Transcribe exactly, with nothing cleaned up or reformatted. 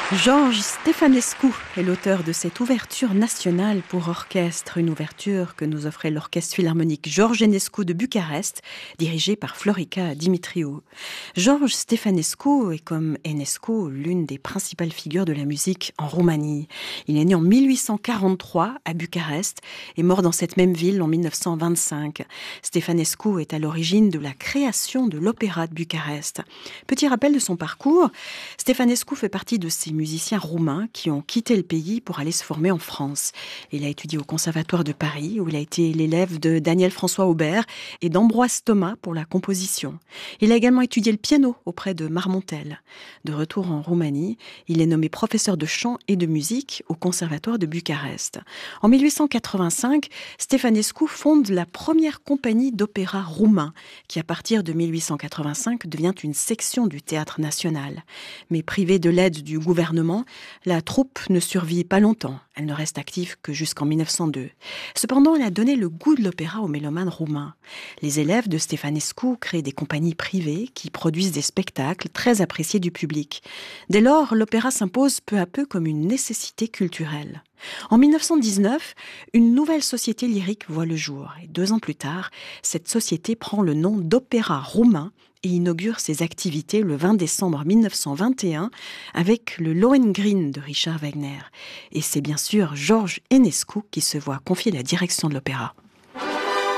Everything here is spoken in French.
George Stephanescu est l'auteur de cette ouverture nationale pour orchestre, une ouverture que nous offrait l'Orchestre Philharmonique George Enescu de Bucarest, dirigé par Florica Dimitriou. George Stephanescu est, comme Enescu, l'une des principales figures de la musique en Roumanie. Il est né en mille huit cent quarante-trois à Bucarest et mort dans cette même ville en mille neuf cent vingt-cinq. Stephanescu est à l'origine de la création de l'Opéra de Bucarest. Petit rappel de son parcours, Stephanescu fait partie de ces musiciens roumains qui ont quitté le pays pour aller se former en France. Il a étudié au Conservatoire de Paris, où il a été l'élève de Daniel-François Aubert et d'Ambroise Thomas pour la composition. Il a également étudié le piano auprès de Marmontel. De retour en Roumanie, il est nommé professeur de chant et de musique au Conservatoire de Bucarest. En mille huit cent quatre-vingt-cinq, Stephanescu fonde la première compagnie d'opéra roumain, qui à partir de mille huit cent quatre-vingt-cinq devient une section du Théâtre national. Mais privée de l'aide du gouvernement, la troupe ne survit pas longtemps. Elle ne reste active que jusqu'en mille neuf cent deux. Cependant, elle a donné le goût de l'opéra aux mélomanes roumains. Les élèves de Stephanescu créent des compagnies privées qui produisent des spectacles très appréciés du public. Dès lors, l'opéra s'impose peu à peu comme une nécessité culturelle. En mille neuf cent dix-neuf, une nouvelle société lyrique voit le jour. Et deux ans plus tard, cette société prend le nom d'Opéra roumain et inaugure ses activités le vingt décembre mille neuf cent vingt et un avec le Lohengrin de Richard Wagner. Et c'est bien sûr George Enescu qui se voit confier la direction de l'opéra.